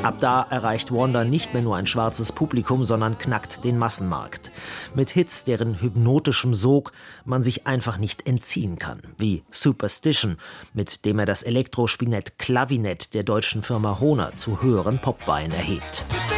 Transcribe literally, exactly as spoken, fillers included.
Ab da erreicht Wonder nicht mehr nur ein schwarzes Publikum, sondern knackt den Massenmarkt. Mit Hits, deren hypnotischem Sog man sich einfach nicht entziehen kann. Wie Superstition, mit dem er das Elektrospinett Clavinet der deutschen Firma Hohner zu höheren Popbeinen erhebt.